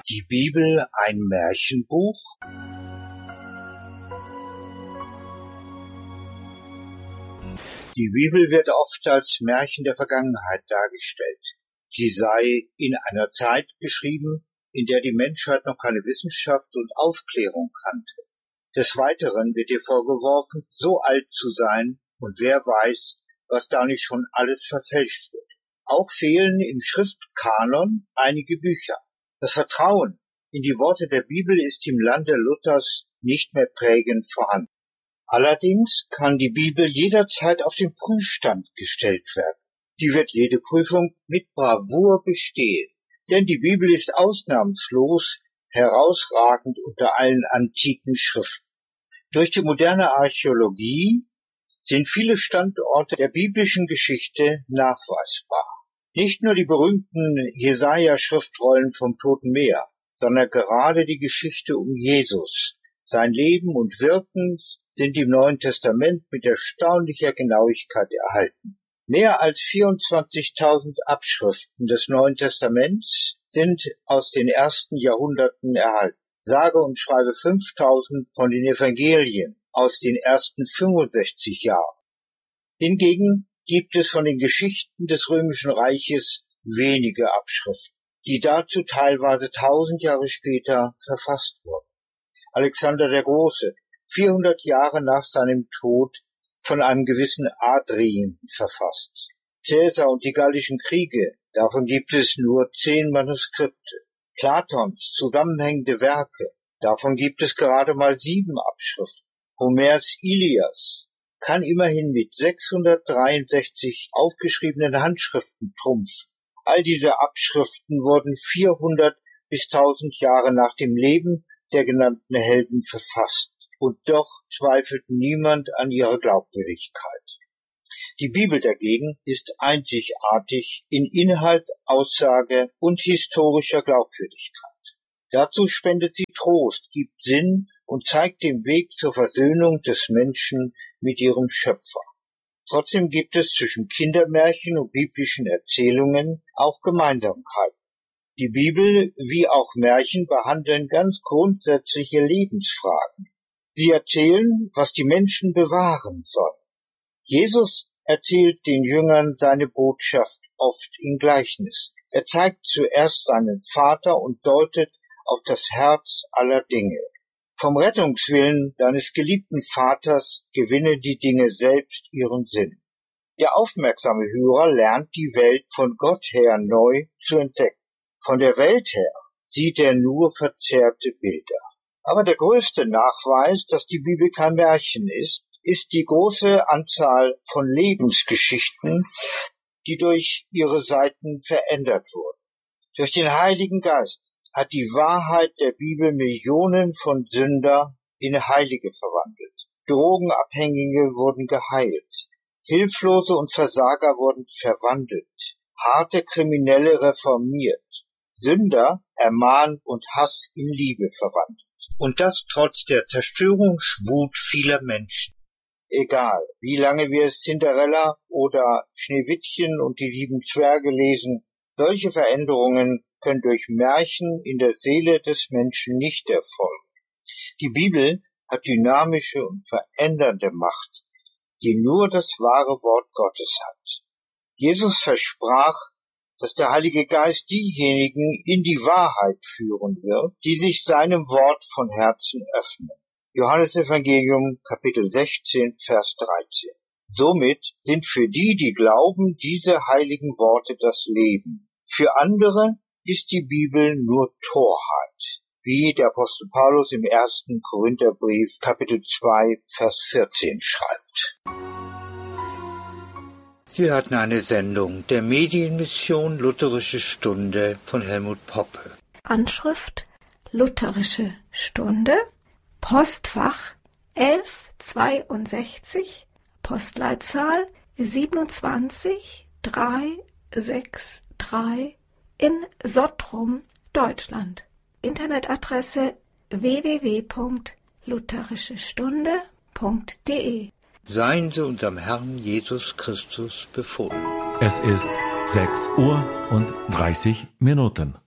Die Bibel ein Märchenbuch? Die Bibel wird oft als Märchen der Vergangenheit dargestellt. Sie sei in einer Zeit geschrieben, in der die Menschheit noch keine Wissenschaft und Aufklärung kannte. Des Weiteren wird ihr vorgeworfen, so alt zu sein, und wer weiß, was da nicht schon alles verfälscht wird. Auch fehlen im Schriftkanon einige Bücher. Das Vertrauen in die Worte der Bibel ist im Lande Luthers nicht mehr prägend vorhanden. Allerdings kann die Bibel jederzeit auf den Prüfstand gestellt werden. Sie wird jede Prüfung mit Bravour bestehen, denn die Bibel ist ausnahmslos herausragend unter allen antiken Schriften. Durch die moderne Archäologie sind viele Standorte der biblischen Geschichte nachweisbar. Nicht nur die berühmten Jesaja-Schriftrollen vom Toten Meer, sondern gerade die Geschichte um Jesus, sein Leben und Wirken sind im Neuen Testament mit erstaunlicher Genauigkeit erhalten. Mehr als 24.000 Abschriften des Neuen Testaments sind aus den ersten Jahrhunderten erhalten. Sage und schreibe 5.000 von den Evangelien aus den ersten 65 Jahren. Hingegen gibt es von den Geschichten des Römischen Reiches wenige Abschriften, die dazu teilweise 1000 Jahre später verfasst wurden. Alexander der Große, 400 Jahre nach seinem Tod, von einem gewissen Adrien verfasst. Cäsar und die Gallischen Kriege, davon gibt es nur 10 Manuskripte. Platons zusammenhängende Werke, davon gibt es gerade mal 7 Abschriften. Homers Ilias kann immerhin mit 663 aufgeschriebenen Handschriften trumpfen. All diese Abschriften wurden 400 bis 1000 Jahre nach dem Leben der genannten Helden verfasst. Und doch zweifelt niemand an ihrer Glaubwürdigkeit. Die Bibel dagegen ist einzigartig in Inhalt, Aussage und historischer Glaubwürdigkeit. Dazu spendet sie Trost, gibt Sinn und zeigt den Weg zur Versöhnung des Menschen mit ihrem Schöpfer. Trotzdem gibt es zwischen Kindermärchen und biblischen Erzählungen auch Gemeinsamkeiten. Die Bibel wie auch Märchen behandeln ganz grundsätzliche Lebensfragen. Sie erzählen, was die Menschen bewahren sollen. Jesus erzählt den Jüngern seine Botschaft oft in Gleichnissen. Er zeigt zuerst seinen Vater und deutet auf das Herz aller Dinge. Vom Rettungswillen seines geliebten Vaters gewinnen die Dinge selbst ihren Sinn. Der aufmerksame Hörer lernt die Welt von Gott her neu zu entdecken. Von der Welt her sieht er nur verzerrte Bilder. Aber der größte Nachweis, dass die Bibel kein Märchen ist die große Anzahl von Lebensgeschichten, die durch ihre Seiten verändert wurden. Durch den Heiligen Geist hat die Wahrheit der Bibel Millionen von Sünder in Heilige verwandelt. Drogenabhängige wurden geheilt. Hilflose und Versager wurden verwandelt. Harte Kriminelle reformiert. Sünder ermahnt und Hass in Liebe verwandelt. Und das trotz der Zerstörungswut vieler Menschen. Egal, wie lange wir Cinderella oder Schneewittchen und die 7 Zwerge lesen, solche Veränderungen können durch Märchen in der Seele des Menschen nicht erfolgen. Die Bibel hat dynamische und verändernde Macht, die nur das wahre Wort Gottes hat. Jesus versprach, dass der Heilige Geist diejenigen in die Wahrheit führen wird, die sich seinem Wort von Herzen öffnen. Johannes Evangelium, Kapitel 16, Vers 13. Somit sind für die, die glauben, diese heiligen Worte das Leben. Für andere ist die Bibel nur Torheit, wie der Apostel Paulus im 1. Korintherbrief, Kapitel 2, Vers 14 schreibt. Sie hörten eine Sendung der Medienmission Lutherische Stunde von Helmut Poppe. Anschrift Lutherische Stunde, Postfach 1162, Postleitzahl 27363 in Sottrum, Deutschland. Internetadresse www.lutherischestunde.de. Seien Sie unserem Herrn Jesus Christus befohlen. Es ist 6:30 Uhr.